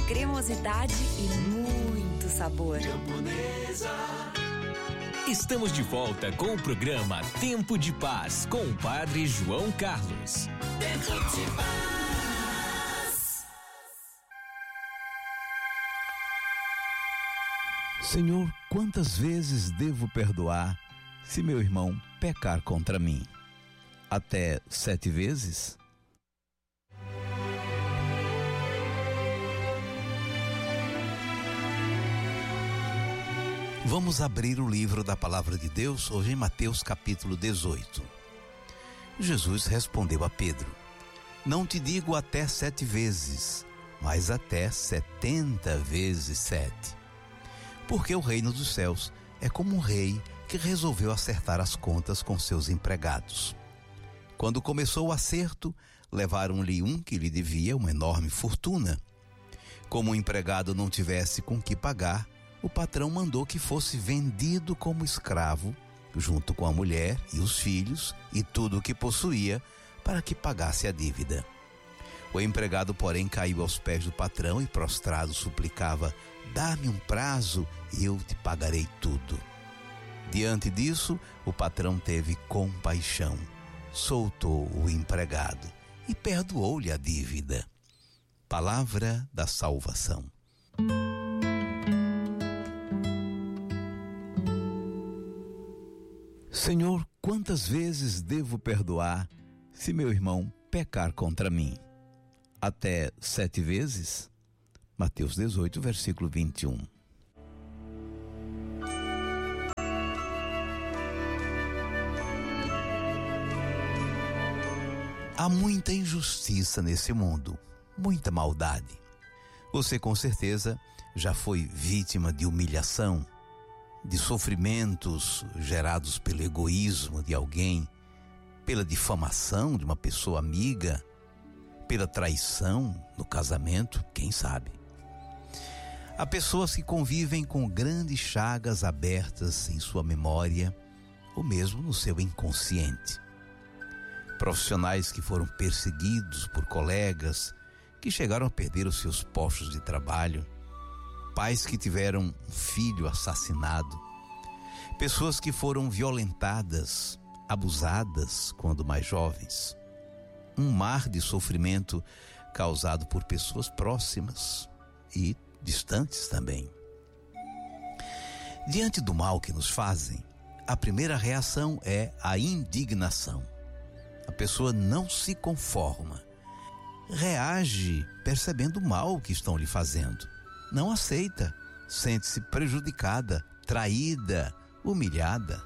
cremosidade e muito sabor. Camponesa. Estamos de volta com o programa Tempo de Paz com o Padre João Carlos. Tempo de Paz. Senhor, quantas vezes devo perdoar se meu irmão pecar contra mim? Até 7 vezes? Vamos abrir o livro da Palavra de Deus hoje em Mateus capítulo 18. Jesus respondeu a Pedro: não te digo até 7 vezes, mas até 70 vezes 7. Porque o reino dos céus é como um rei que resolveu acertar as contas com seus empregados. Quando começou o acerto, levaram-lhe um que lhe devia uma enorme fortuna. Como o empregado não tivesse com que pagar, o patrão mandou que fosse vendido como escravo, junto com a mulher e os filhos e tudo o que possuía, para que pagasse a dívida. O empregado, porém, caiu aos pés do patrão e, prostrado, suplicava: dá-me um prazo e eu te pagarei tudo. Diante disso, o patrão teve compaixão, soltou o empregado e perdoou-lhe a dívida. Palavra da salvação. Senhor, quantas vezes devo perdoar se meu irmão pecar contra mim? Até 7 vezes? Mateus 18, versículo 21. Há muita injustiça nesse mundo, muita maldade. Você com certeza já foi vítima de humilhação, de sofrimentos gerados pelo egoísmo de alguém, pela difamação de uma pessoa amiga, pela traição no casamento, quem sabe. Há pessoas que convivem com grandes chagas abertas em sua memória ou mesmo no seu inconsciente. Profissionais que foram perseguidos por colegas, que chegaram a perder os seus postos de trabalho, pais que tiveram um filho assassinado, pessoas que foram violentadas, abusadas quando mais jovens. Um mar de sofrimento causado por pessoas próximas e distantes também. Diante do mal que nos fazem, a primeira reação é a indignação. A pessoa não se conforma, reage percebendo o mal que estão lhe fazendo. Não aceita, sente-se prejudicada, traída, humilhada.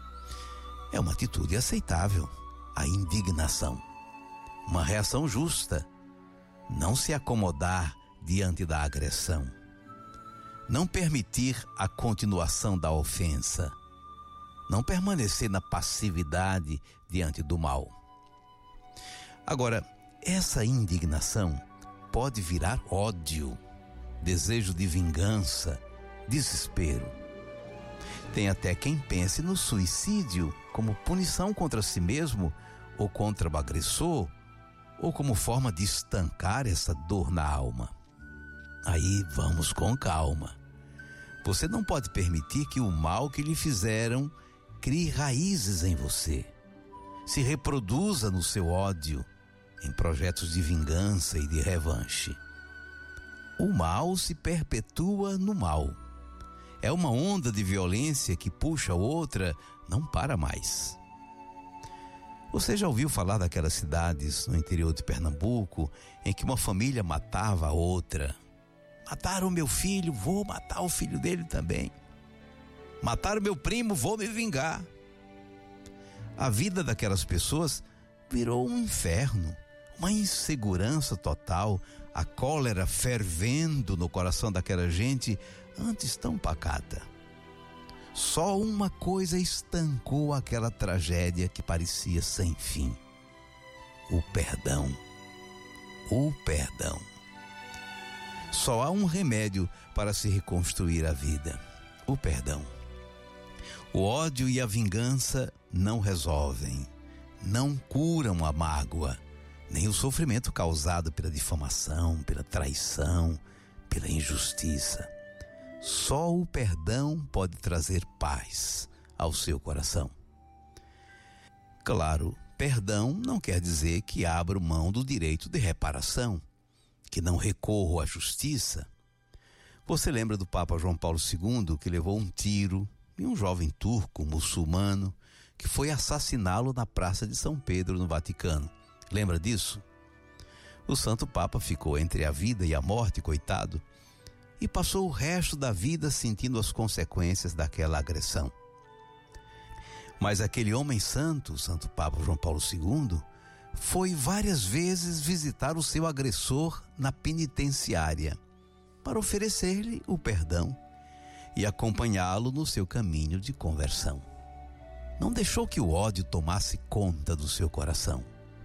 É uma atitude aceitável, a indignação. Uma reação justa, não se acomodar diante da agressão. Não permitir a continuação da ofensa. Não permanecer na passividade diante do mal. Agora, essa indignação pode virar ódio, desejo de vingança, desespero. Tem até quem pense no suicídio como punição contra si mesmo ou contra o agressor, ou como forma de estancar essa dor na alma. Aí vamos com calma. Você não pode permitir que o mal que lhe fizeram crie raízes em você, se reproduza no seu ódio, em projetos de vingança e de revanche. O mal se perpetua no mal. É uma onda de violência que puxa outra, não para mais. Você já ouviu falar daquelas cidades no interior de Pernambuco em que uma família matava a outra? Mataram meu filho, vou matar o filho dele também. Mataram meu primo, vou me vingar. A vida daquelas pessoas virou um inferno, uma insegurança total, a cólera fervendo no coração daquela gente antes tão pacata. Só uma coisa estancou aquela tragédia que parecia sem fim: o perdão. O perdão. Só há um remédio para se reconstruir a vida: o perdão. O ódio e a vingança não resolvem, não curam a mágoa, nem o sofrimento causado pela difamação, pela traição, pela injustiça. Só o perdão pode trazer paz ao seu coração. Claro, perdão não quer dizer que abro mão do direito de reparação, que não recorro à justiça. Você lembra do Papa João Paulo II, que levou um tiro em um jovem turco muçulmano que foi assassiná-lo na Praça de São Pedro, no Vaticano? Lembra disso? O Santo Papa ficou entre a vida e a morte, coitado, e passou o resto da vida sentindo as consequências daquela agressão. Mas aquele homem santo, o Santo Papa João Paulo II, foi várias vezes visitar o seu agressor na penitenciária para oferecer-lhe o perdão e acompanhá-lo no seu caminho de conversão. Não deixou que o ódio tomasse conta do seu coração.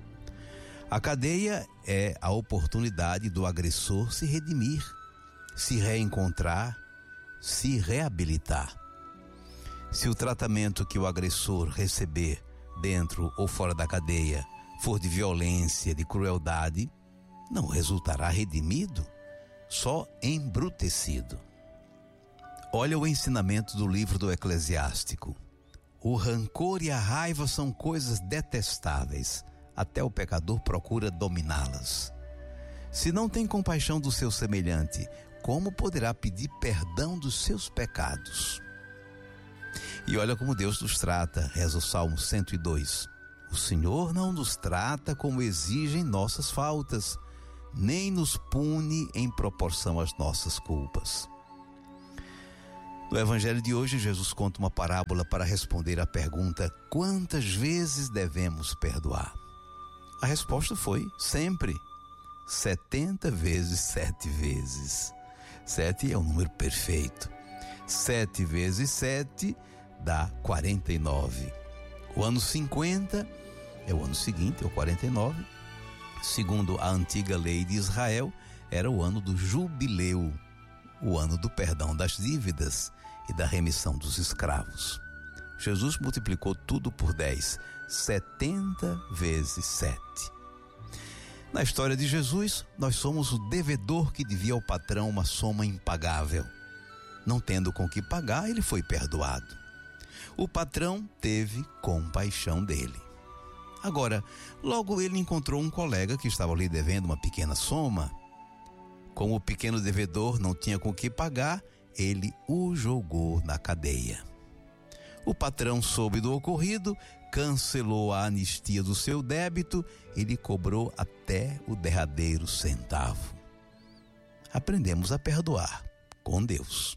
A cadeia é a oportunidade do agressor se redimir, se reencontrar, se reabilitar. Se o tratamento que o agressor receber dentro ou fora da cadeia for de violência, de crueldade, não resultará redimido, só embrutecido. Olha o ensinamento do livro do Eclesiástico. O rancor e a raiva são coisas detestáveis, até o pecador procura dominá-las. Se não tem compaixão do seu semelhante, como poderá pedir perdão dos seus pecados? E olha como Deus nos trata, reza o Salmo 102. O Senhor não nos trata como exigem nossas faltas, nem nos pune em proporção às nossas culpas. No Evangelho de hoje, Jesus conta uma parábola para responder à pergunta: quantas vezes devemos perdoar? A resposta foi: sempre. 70 vezes 7 vezes. 7 é o número perfeito. 7 vezes 7 dá 49. O ano 50 é o ano seguinte, é o 49. Segundo a antiga lei de Israel, era o ano do jubileu, o ano do perdão das dívidas e da remissão dos escravos. Jesus multiplicou tudo por 10, 70 vezes 7. Na história de Jesus, nós somos o devedor que devia ao patrão uma soma impagável. Não tendo com que pagar, ele foi perdoado. O patrão teve compaixão dele. Agora, logo ele encontrou um colega que estava lhe devendo uma pequena soma. Como o pequeno devedor não tinha com que pagar, ele o jogou na cadeia. O patrão soube do ocorrido, cancelou a anistia do seu débito e lhe cobrou até o derradeiro centavo. Aprendemos a perdoar com Deus.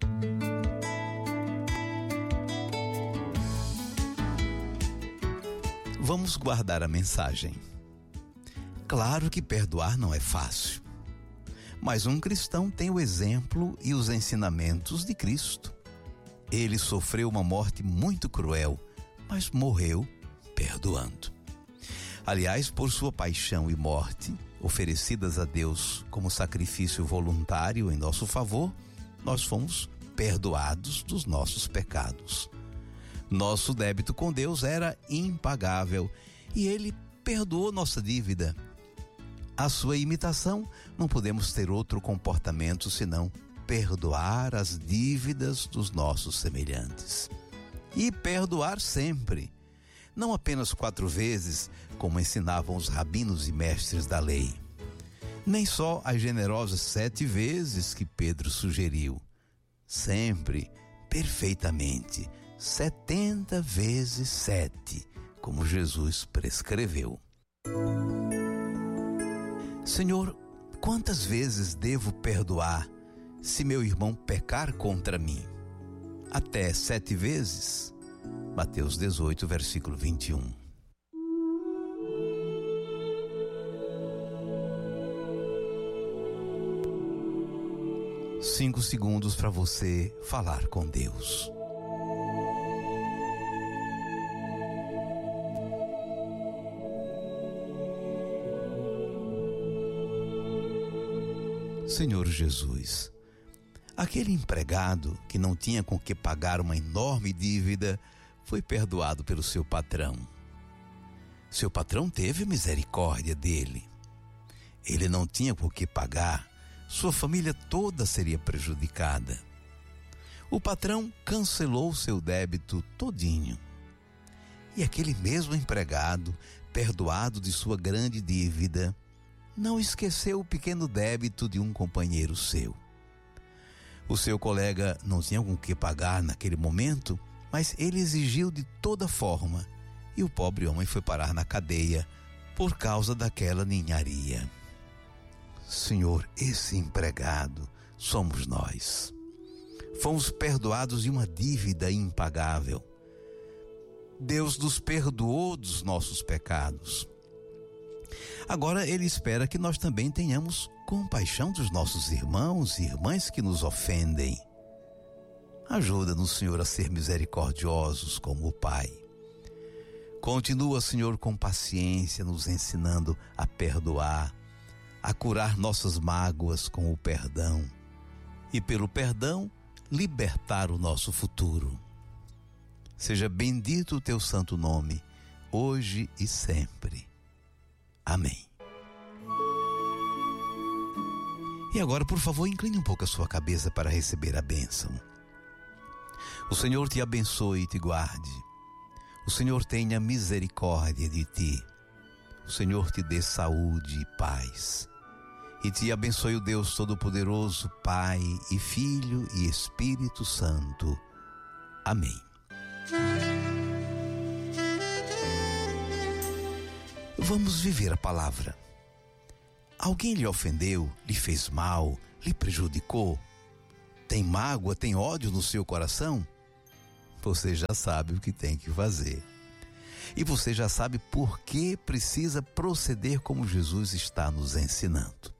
Vamos guardar a mensagem. Claro que perdoar não é fácil, mas um cristão tem o exemplo e os ensinamentos de Cristo. Ele sofreu uma morte muito cruel, mas morreu perdoando. Aliás, por sua paixão e morte, oferecidas a Deus como sacrifício voluntário em nosso favor, nós fomos perdoados dos nossos pecados. Nosso débito com Deus era impagável e Ele perdoou nossa dívida. A sua imitação, não podemos ter outro comportamento senão perdoar as dívidas dos nossos semelhantes. E perdoar sempre, não apenas 4 vezes, como ensinavam os rabinos e mestres da lei. Nem só as generosas 7 vezes que Pedro sugeriu. Sempre, perfeitamente, 70 vezes 7, como Jesus prescreveu. Senhor, quantas vezes devo perdoar se meu irmão pecar contra mim? Até 7 vezes? Mateus 18, versículo 21. Cinco segundos para você falar com Deus. Senhor Jesus, aquele empregado que não tinha com que pagar uma enorme dívida foi perdoado pelo seu patrão. Seu patrão teve misericórdia dele. Ele não tinha com que pagar, sua família toda seria prejudicada. O patrão cancelou seu débito todinho. E aquele mesmo empregado, perdoado de sua grande dívida, não esqueceu o pequeno débito de um companheiro seu. O seu colega não tinha com o que pagar naquele momento, mas ele exigiu de toda forma, e o pobre homem foi parar na cadeia por causa daquela ninharia. Senhor, esse empregado somos nós. Fomos perdoados de uma dívida impagável. Deus nos perdoou dos nossos pecados. Agora Ele espera que nós também tenhamos compaixão dos nossos irmãos e irmãs que nos ofendem. Ajuda-nos, Senhor, a ser misericordiosos como o Pai. Continua, Senhor, com paciência, nos ensinando a perdoar, a curar nossas mágoas com o perdão e, pelo perdão, libertar o nosso futuro. Seja bendito o teu santo nome, hoje e sempre. Amém. E agora, por favor, incline um pouco a sua cabeça para receber a bênção. O Senhor te abençoe e te guarde. O Senhor tenha misericórdia de ti. O Senhor te dê saúde e paz. E te abençoe o Deus Todo-Poderoso, Pai e Filho e Espírito Santo. Amém. Vamos viver a palavra. Alguém lhe ofendeu, lhe fez mal, lhe prejudicou? Tem mágoa, tem ódio no seu coração? Você já sabe o que tem que fazer. E você já sabe por que precisa proceder como Jesus está nos ensinando.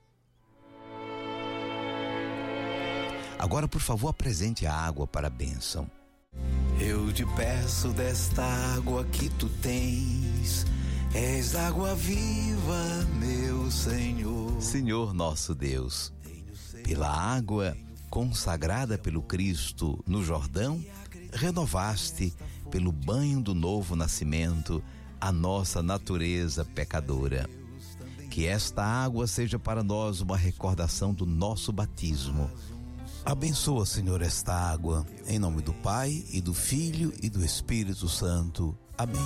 Agora, por favor, apresente a água para a bênção. Eu te peço desta água que tu tens, és água viva, meu Senhor. Senhor nosso Deus, pela água consagrada pelo Cristo no Jordão, renovaste pelo banho do novo nascimento a nossa natureza pecadora. Que esta água seja para nós uma recordação do nosso batismo. Abençoa, Senhor, esta água, em nome do Pai, e do Filho, e do Espírito Santo. Amém.